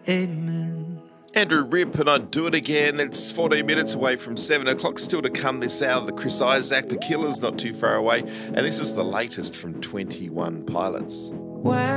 Amen. Andrew Rip and I'd Do It Again. It's 14 minutes away from 7 o'clock. Still to come this hour, the Chris Isaak, The Killers, not too far away. And this is the latest from 21 Pilots. When